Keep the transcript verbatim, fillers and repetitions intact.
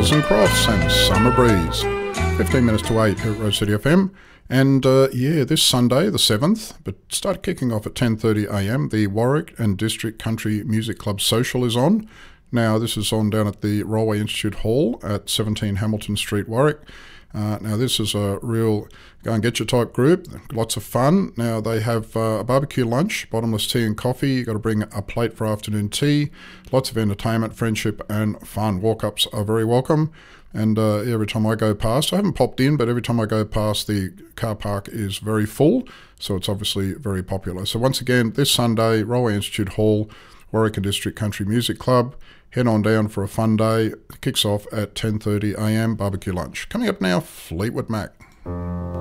Arts and Crofts and Summer Breeze. fifteen minutes to eight here at Rose City F M. And uh, yeah, this Sunday, the seventh, but start kicking off at ten thirty a m, the Warwick and District Country Music Club Social is on. Now, this is on down at the Railway Institute Hall at seventeen Hamilton Street, Warwick. Uh, now, this is a real go and get your type group, lots of fun. Now, they have uh, a barbecue lunch, bottomless tea and coffee. You've got to bring a plate for afternoon tea, lots of entertainment, friendship and fun. Walk-ups are very welcome. And uh, every time I go past, I haven't popped in, but every time I go past, the car park is very full, so it's obviously very popular. So once again, this Sunday, Railway Institute Hall, Warwick and District Country Music Club. Head on down for a fun day. It kicks off at ten thirty a m, barbecue lunch. Coming up now, Fleetwood Mac.